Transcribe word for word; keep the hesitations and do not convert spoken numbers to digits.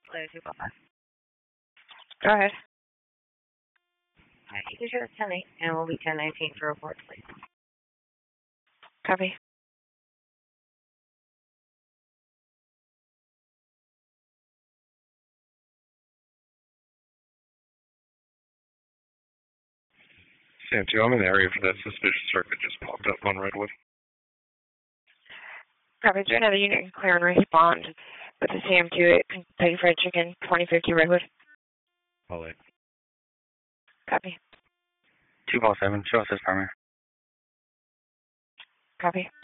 Player two five. Go ahead. Alright, you can show us ten eight, and we'll be ten nineteen for reports, please. Copy. Sam two, I'm in the area for that suspicious truck that just popped up on Redwood. Copy. Do another unit can clear and respond with the C M two at Kentucky Fried Chicken, twenty fifty Redwood. All right. Copy. two four seven, show us this primary. Copy.